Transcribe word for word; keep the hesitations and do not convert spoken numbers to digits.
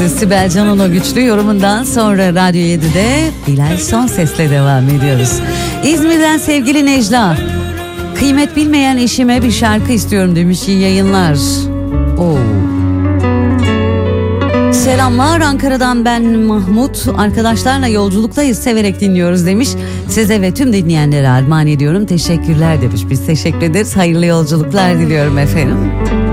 dinlediniz. Sibel Can'ın o güçlü yorumundan sonra Radyo yedide Bilal Son Ses'le devam ediyoruz. İzmir'den sevgili Necla. Kıymet bilmeyen eşime bir şarkı istiyorum demiş. İyi yayınlar. Oo. Selamlar Ankara'dan, ben Mahmut. Arkadaşlarla yolculuktayız, severek dinliyoruz demiş. Size ve tüm dinleyenlere armağan ediyorum. Teşekkürler demiş. Biz teşekkür ederiz. Hayırlı yolculuklar diliyorum efendim.